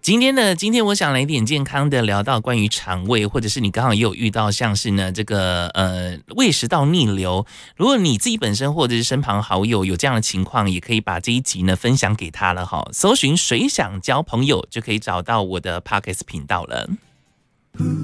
今天我想来点健康的，聊到关于肠胃，或者是你刚好也有遇到像是呢这个胃食道逆流，如果你自己本身或者是身旁好友有这样的情况，也可以把这一集呢分享给他了哈。搜寻水想交朋友就可以找到我的 Podcast 频道了。